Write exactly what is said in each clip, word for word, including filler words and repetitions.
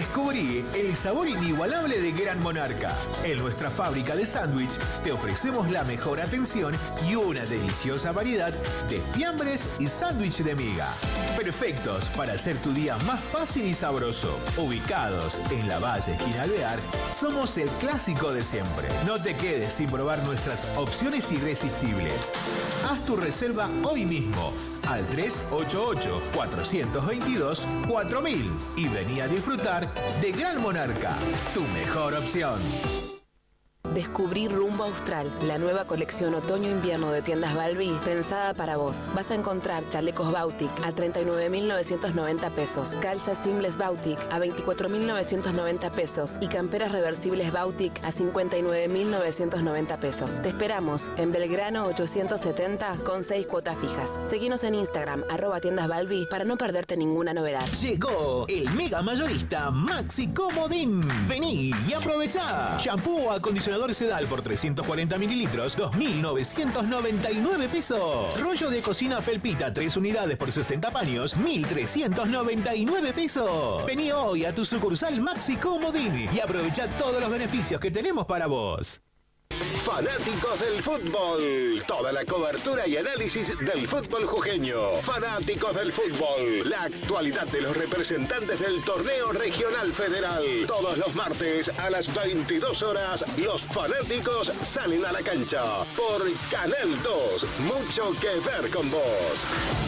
Descubrí el sabor inigualable de Gran Monarca. En nuestra fábrica de sándwich te ofrecemos la mejor atención y una deliciosa variedad de fiambres y sándwich de miga. Perfectos para hacer tu día más fácil y sabroso. Ubicados en la Valle esquina Alvear, somos el clásico de siempre. No te quedes sin probar nuestras opciones irresistibles. Haz tu reserva hoy mismo al tres ocho ocho, cuatro dos dos, cuatro mil y vení a disfrutar de Gran Monarca, tu mejor opción. Descubrí Rumbo Austral, la nueva colección otoño-invierno de tiendas Balbi, pensada para vos. Vas a encontrar chalecos Bautic a treinta y nueve mil novecientos noventa pesos, calzas simples Bautic a veinticuatro mil novecientos noventa pesos y camperas reversibles Bautic a cincuenta y nueve mil novecientos noventa pesos. Te esperamos en Belgrano ochocientos setenta con seis cuotas fijas. Seguinos en Instagram, arroba tiendas Balbi, para no perderte ninguna novedad. Llegó el mega mayorista Maxi Comodín. Vení y aprovechá. Shampoo o acondicionador Sedal por trescientos cuarenta mililitros, dos mil novecientos noventa y nueve pesos. Rollo de cocina Felpita, tres unidades por sesenta paños, mil trescientos noventa y nueve pesos. Vení hoy a tu sucursal Maxi Comodín y aprovecha todos los beneficios que tenemos para vos. Fanáticos del fútbol. Toda la cobertura y análisis del fútbol jujeño. Fanáticos del fútbol. La actualidad de los representantes del torneo regional federal. Todos los martes a las veintidós horas, los fanáticos salen a la cancha. Por Canal dos. Mucho que ver con vos.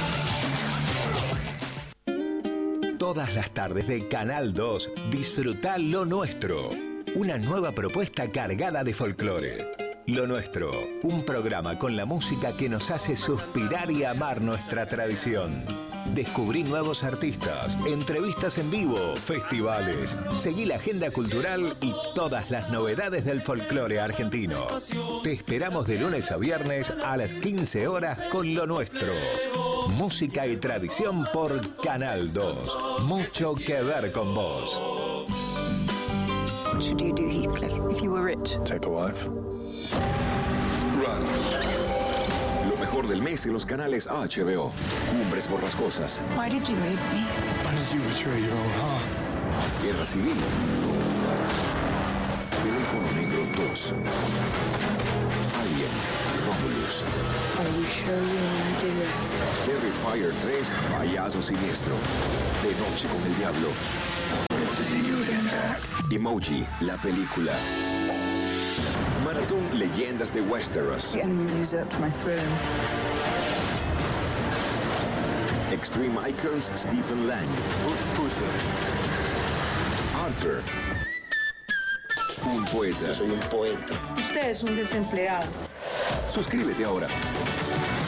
Todas las tardes de Canal dos, disfrutá Lo Nuestro. Una nueva propuesta cargada de folclore. Lo Nuestro, un programa con la música que nos hace suspirar y amar nuestra tradición. Descubrí nuevos artistas, entrevistas en vivo, festivales. Seguí la agenda cultural y todas las novedades del folclore argentino. Te esperamos de lunes a viernes a las quince horas con Lo Nuestro. Música y tradición por Canal dos. Mucho que ver con vos. What should you do, Heathcliff, if you were rich? Take a wife. Run. Lo mejor del mes en los canales H B O. Cumbres borrascosas. Why did you leave me? Why did you betray your own heart? Guerra Civil. Teléfono Negro dos. Alien. Romulus. Are you sure you want to do this? Terrifier tres. Payaso Siniestro. De Noche con el Diablo. Emoji, la película. Maratón Leyendas de Westeros. The enemy usurped my throne. Extreme Icons, Stephen Lang. Who, who's that? Arthur. Un poeta. Soy un poeta. Usted es un desempleado. Suscríbete ahora.